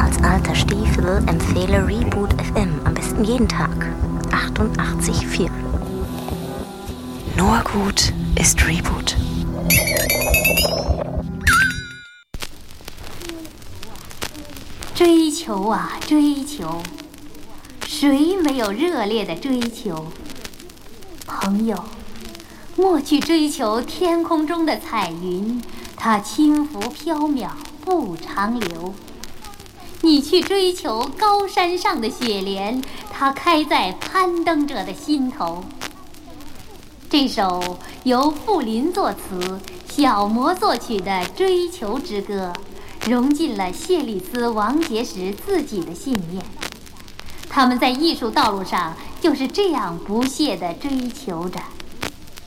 als alter Stiefel empfehle Reboot FM am besten jeden Tag. 88,4. Nur gut ist Reboot. 追求啊追求，谁没有热烈的追求？朋友，莫去追求天空中的彩云，它轻浮缥缈不长留。你去追求高山上的雪莲，它开在攀登者的心头。这首由傅林作词、小魔作曲的《追求之歌》，融进了谢丽斯、王杰时自己的信念。他们在艺术道路上就是这样不懈地追求着。